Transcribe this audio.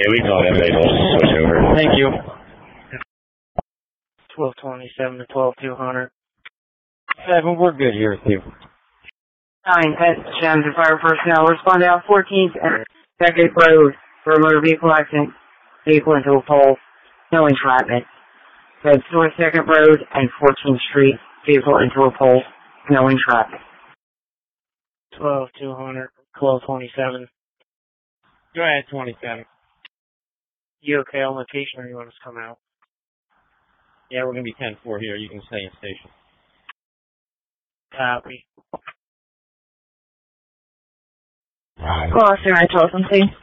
Yeah, we call them. They will switch over. Thank you. 1227 to 12200. 7, we're good here with you. 9, Shannon Fire Personnel. Respond out 14th and Decade Road for a motor vehicle accident. Vehicle into a pole. No entrapment. That's North 2nd Road and 14th Street. Vehicle into a pole. No entrapment. 12200. 1227. Go ahead, 27. You okay on location or you want us to come out? Yeah, we're going to be 10-4 here. You can stay in station. Copy. Gloucester, I told them, please.